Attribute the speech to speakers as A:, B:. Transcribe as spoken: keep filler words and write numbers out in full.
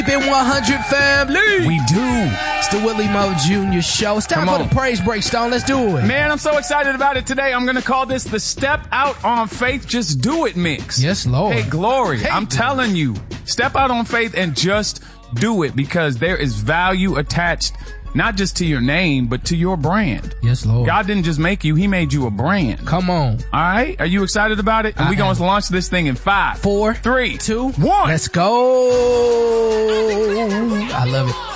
A: Been one hundred family.
B: We do.
A: It's the Willie Mo Junior Show. It's time
B: Come
A: for
B: on.
A: the praise break, Stone. Let's do it.
B: Man, I'm so excited about it today. I'm going to call this the Step Out on Faith, Just Do It mix.
A: Yes, Lord.
B: Hey, glory.
A: Hey,
B: I'm
A: dude.
B: telling you, step out on faith and just do it, because there is value attached not just to your name, but to your brand.
A: Yes, Lord.
B: God didn't just make you, he made you a brand.
A: Come on.
B: All right? Are you excited about it? And
A: I
B: we're going
A: am.
B: to launch this thing in five,
A: Four,
B: three,
A: two,
B: one.
A: Let's go. I love it.